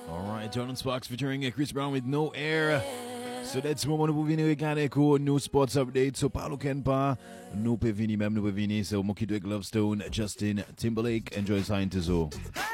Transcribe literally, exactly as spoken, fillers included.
Alright, Jordan Sparks featuring Chris Brown with No Air. So that's the moment où vous venez regarder ko New Sports Update. So pas l'aucun pas, nous peut venir même, nous peut venir. C'est au Monkey Dog Love Stone, Justin Timberlake. Enjoy ça into zo.